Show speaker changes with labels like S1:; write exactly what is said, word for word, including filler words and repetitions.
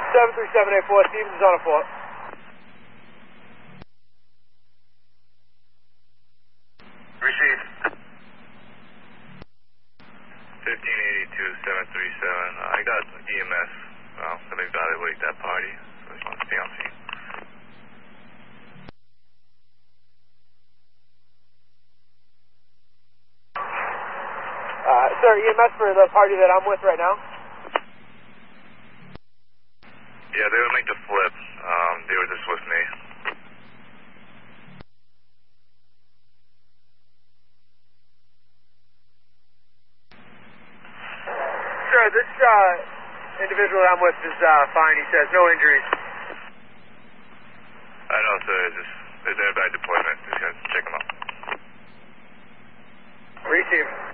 S1: seven three seven eight four, Stevens is on a four.
S2: Receive. fifteen eighty-two, seven three seven. I got E M S. Well, let me evaluate that party. So I just want to stay on scene.
S1: Uh, sir, E M S for the party that I'm with right now?
S2: Yeah, they would make the flip. Um, they were just with me.
S1: Sir, this uh, individual that I'm with is uh, fine, he says. No injuries.
S2: I know, sir. It's just, they're in a bad deployment. Just gotta check them out.
S1: Receive.